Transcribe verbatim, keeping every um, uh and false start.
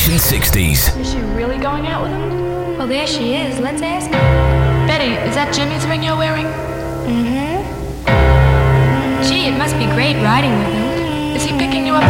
Station sixties. Is she really going out with him? Well, there she is. Let's ask her. Betty, is that Jimmy's ring you're wearing? Mm-hmm. Gee, it must be great riding with him. Is he picking you up